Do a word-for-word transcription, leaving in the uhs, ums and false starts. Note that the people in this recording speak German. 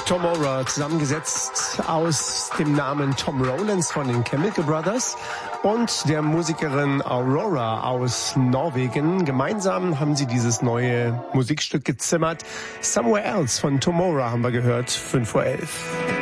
Tomorrow, zusammengesetzt aus dem Namen Tom Rowlands von den Chemical Brothers und der Musikerin Aurora aus Norwegen. Gemeinsam haben sie dieses neue Musikstück gezimmert. Somewhere Else von Tomorrow haben wir gehört, fünf vor elf.